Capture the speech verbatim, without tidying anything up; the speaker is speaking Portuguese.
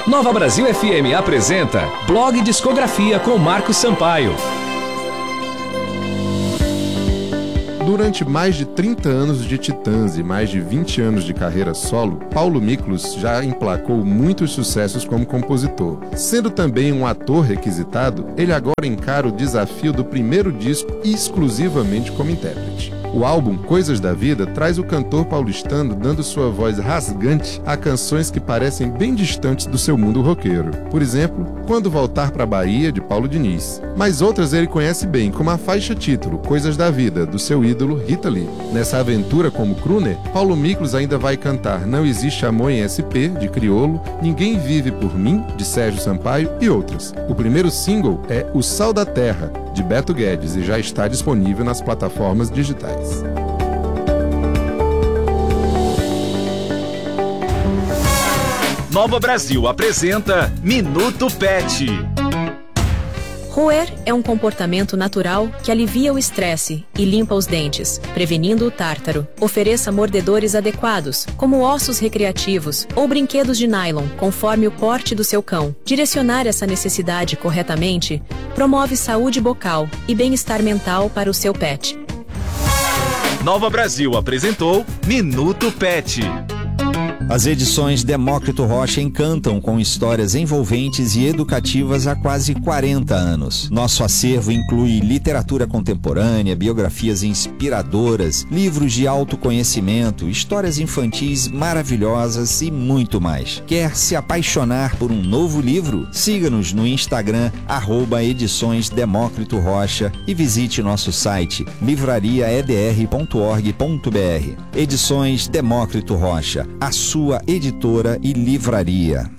Nova Brasil F M apresenta Blog Discografia com Marcos Sampaio. Durante mais de trinta anos de Titãs e mais de vinte anos de carreira solo, Paulo Miklos já emplacou muitos sucessos como compositor. Sendo também um ator requisitado, ele agora encara o desafio do primeiro disco exclusivamente como intérprete. O álbum Coisas da Vida traz o cantor paulistano dando sua voz rasgante a canções que parecem bem distantes do seu mundo roqueiro. Por exemplo, Quando Voltar pra Bahia, de Paulo Diniz. Mas outras ele conhece bem, como a faixa título Coisas da Vida, do seu ídolo Rita Lee. Nessa aventura como crooner, Paulo Miklos ainda vai cantar Não Existe Amor em S P, de Criolo, Ninguém Vive por Mim, de Sérgio Sampaio e outras. O primeiro single é O Sal da Terra, de Beto Guedes, e já está disponível nas plataformas digitais. Nova Brasil apresenta Minuto Pet. Roer é um comportamento natural que alivia o estresse e limpa os dentes, prevenindo o tártaro. Ofereça mordedores adequados, como ossos recreativos ou brinquedos de nylon, conforme o porte do seu cão. Direcionar essa necessidade corretamente promove saúde bucal e bem-estar mental para o seu pet. Nova Brasil apresentou Minuto Pet. As edições Demócrito Rocha encantam com histórias envolventes e educativas há quase quarenta anos. Nosso acervo inclui literatura contemporânea, biografias inspiradoras, livros de autoconhecimento, histórias infantis maravilhosas e muito mais. Quer se apaixonar por um novo livro? Siga-nos no Instagram, arroba Edições Demócrito Rocha, e visite nosso site livraria e d r ponto org ponto b r. Edições Demócrito Rocha, a sua editora e livraria.